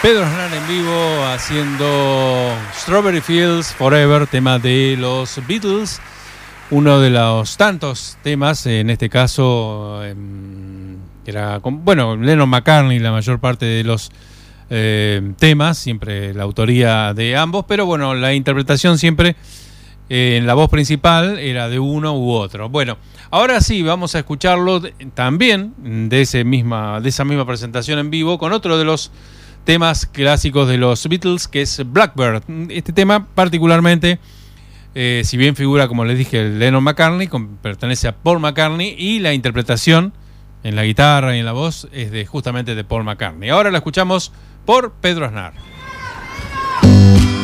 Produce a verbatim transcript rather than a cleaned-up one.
Pedro Aznar en vivo haciendo Strawberry Fields Forever, tema de los Beatles, uno de los tantos temas, en este caso eh, era con, bueno, Lennon McCartney, la mayor parte de los eh, temas, siempre la autoría de ambos, pero bueno, la interpretación siempre eh, en la voz principal era de uno u otro. Bueno, ahora sí, vamos a escucharlo también de, ese misma, de esa misma presentación en vivo con otro de los temas clásicos de los Beatles, que es Blackbird. Este tema particularmente, eh, si bien figura, como les dije, Lennon McCartney, con, pertenece a Paul McCartney, y la interpretación en la guitarra y en la voz es de justamente de Paul McCartney. Ahora la escuchamos por Pedro Aznar.